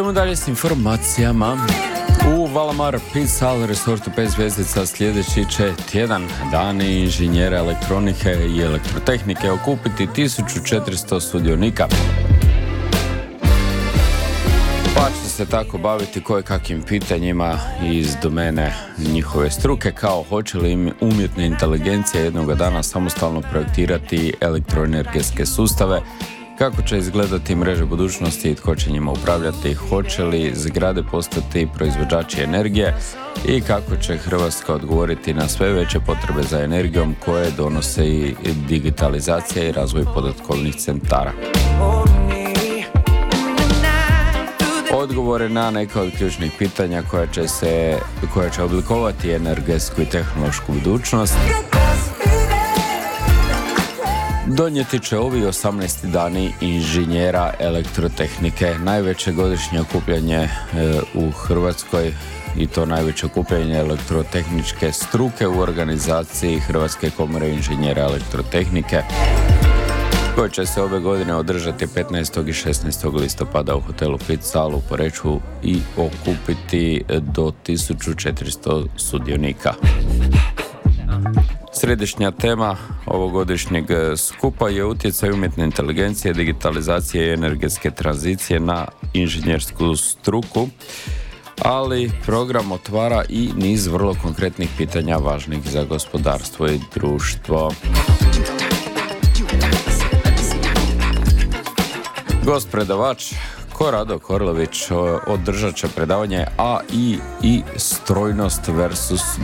Idemo dalje s informacijama. U Valamar Pisal resortu 5 zvjezdica sljedeći će tjedan dani inženjera elektronike i elektrotehnike okupiti 1400 sudionika. Pa će se tako baviti kojekakvim pitanjima iz domene njihove struke, kao hoće li umjetna inteligencija jednoga dana samostalno projektirati elektroenergetske sustave, kako će izgledati mreže budućnosti i tko će njima upravljati, hoće li zgrade postati proizvođači energije i kako će Hrvatska odgovoriti na sve veće potrebe za energijom koje donose i digitalizacija i razvoj podatkovnih centara. Odgovore na neka od ključnih pitanja koja će oblikovati energetsku i tehnološku budućnost donijeti će ovi 18 dani inženjera elektrotehnike, najveće godišnje okupljanje u Hrvatskoj, i to najveće okupljanje elektrotehničke struke u organizaciji Hrvatske komore inženjera elektrotehnike, koje će se ove godine održati 15. i 16. listopada u hotelu Pitzal u Poreču i okupiti do 1400 sudionika. Središnja tema ovogodišnjeg skupa je utjecaj umjetne inteligencije, digitalizacije i energetske tranzicije na inženjersku struku, ali program otvara i niz vrlo konkretnih pitanja važnih za gospodarstvo i društvo. Gost predavač Korado Korlović održat će predavanje AI i strojnost versus